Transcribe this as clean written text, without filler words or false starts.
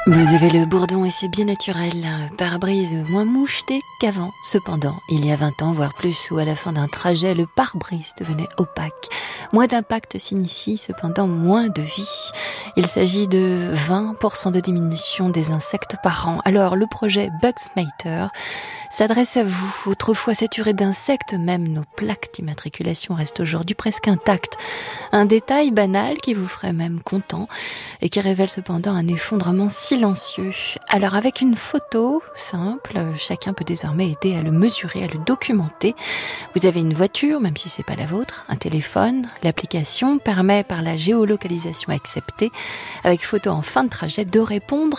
Vous avez le bourdon et c'est bien naturel, pare-brise moins moucheté qu'avant. Cependant, il y a 20 ans, voire plus, où à la fin d'un trajet, le pare-brise devenait opaque. Moins d'impact signifie cependant moins de vie. Il s'agit de 20% de diminution des insectes par an. Alors, le projet Bugsmater s'adresse à vous. Autrefois saturé d'insectes, même nos plaques d'immatriculation restent aujourd'hui presque intactes. Un détail banal qui vous ferait même content et qui révèle cependant un effondrement silencieux. Alors avec une photo simple, chacun peut désormais aider à le mesurer, à le documenter. Vous avez une voiture, même si c'est pas la vôtre, un téléphone. L'application permet par la géolocalisation acceptée, avec photo en fin de trajet, de répondre